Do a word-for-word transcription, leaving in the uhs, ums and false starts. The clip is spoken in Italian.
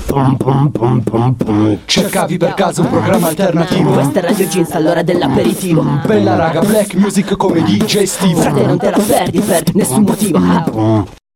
Pum pum pum pum pum. Cercavi per caso un programma alternativo? Questa è Radio Jeans all'ora dell'aperitivo. Bella raga, black music come D J Steve. Frate non te la perdi per nessun motivo.